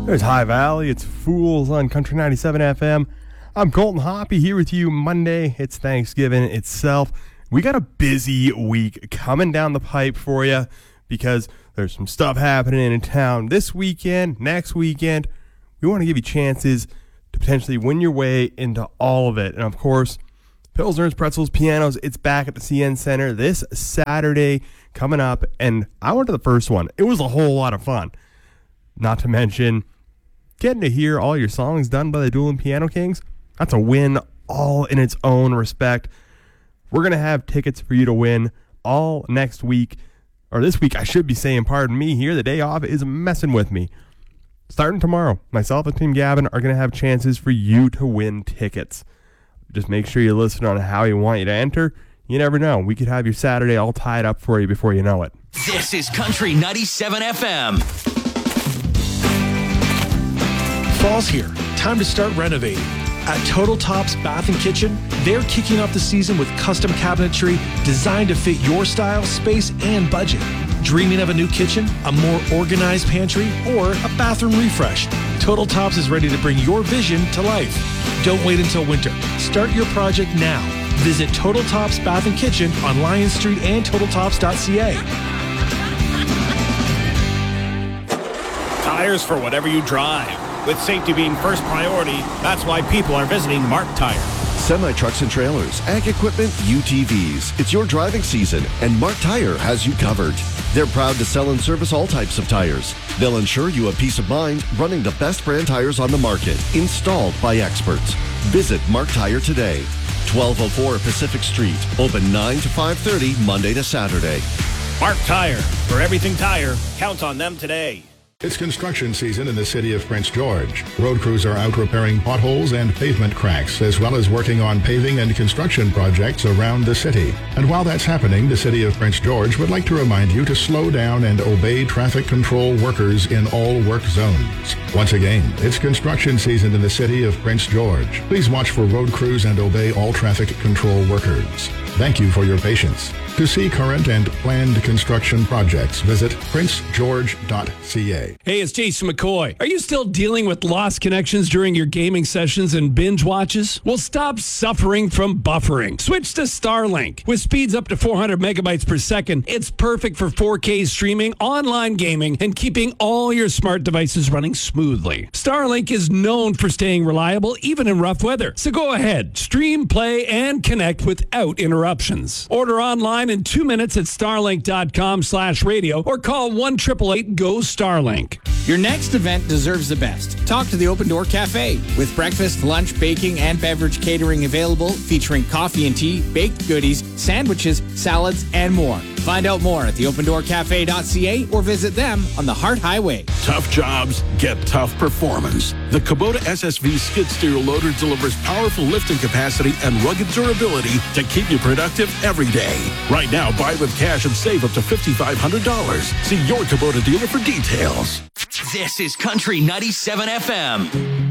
There's High Valley. It's Fools on Country 97 FM. I'm Colton Hoppy here with you Monday. It's Thanksgiving itself. We got a busy week coming down the pipe for you because there's some stuff happening in town this weekend, next weekend. We want to give you chances to potentially win your way into all of it. And of course, Pilsners, Pretzels, Pianos, it's back at the CN Center this Saturday coming up. And I went to the first one. It was a whole lot of fun. Not to mention getting to hear all your songs done by the Dueling Piano Kings. That's a win all in its own respect. We're going to have tickets for you to win all next week. Or this week, I should be saying, pardon me here. The day off is messing with me. Starting tomorrow, myself and Team Gavin are going to have chances for you to win tickets. Just make sure you listen on how you want you to enter. You never know. We could have your Saturday all tied up for you before you know it. This is Country 97 FM. Fall's here. Time to start renovating. At Total Tops Bath and Kitchen, they're kicking off the season with custom cabinetry designed to fit your style, space, and budget. Dreaming of a new kitchen, a more organized pantry, or a bathroom refresh? Total Tops is ready to bring your vision to life. Don't wait until winter. Start your project now. Visit Total Tops Bath and Kitchen on Lion Street and TotalTops.ca. Tires for whatever you drive. With safety being first priority, that's why people are visiting Mark Tire. Semi-trucks and trailers, ag equipment, UTVs. It's your driving season, and Mark Tire has you covered. They're proud to sell and service all types of tires. They'll ensure you have peace of mind running the best brand tires on the market, installed by experts. Visit Mark Tire today. 1204 Pacific Street, open 9 to 5:30, Monday to Saturday. Mark Tire. For everything tire, count on them today. It's construction season in the city of Prince George. Road crews are out repairing potholes and pavement cracks, as well as working on paving and construction projects around the city. And while that's happening, the city of Prince George would like to remind you to slow down and obey traffic control workers in all work zones. Once again, it's construction season in the city of Prince George. Please watch for road crews and obey all traffic control workers. Thank you for your patience. To see current and planned construction projects, visit princegeorge.ca. Hey, it's Jason McCoy. Are you still dealing with lost connections during your gaming sessions and binge watches? Well, stop suffering from buffering. Switch to Starlink. With speeds up to 400 megabytes per second, it's perfect for 4K streaming, online gaming, and keeping all your smart devices running smoothly. Starlink is known for staying reliable even in rough weather. So go ahead, stream, play, and connect without interruptions. Order online in 2 minutes at starlink.com/radio or call 1-888-GO-STARLINK. Your next event deserves the best. Talk to the Open Door Cafe. With breakfast, lunch, baking, and beverage catering available, featuring coffee and tea, baked goodies, sandwiches, salads, and more. Find out more at theopendoorcafe.ca or visit them on the Hart Highway. Tough jobs get tough performance. The Kubota SSV skid steer loader delivers powerful lifting capacity and rugged durability to keep you productive every day. Right now, buy with cash and save up to $5,500. See your Kubota dealer for details. This is Country 97 FM.